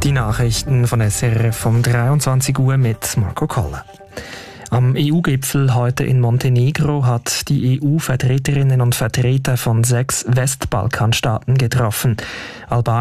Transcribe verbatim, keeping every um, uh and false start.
Die Nachrichten von S R F um dreiundzwanzig Uhr mit Marco Koller. Am E U-Gipfel heute in Montenegro hat die E U Vertreterinnen und Vertreter von sechs Westbalkanstaaten getroffen. Albanien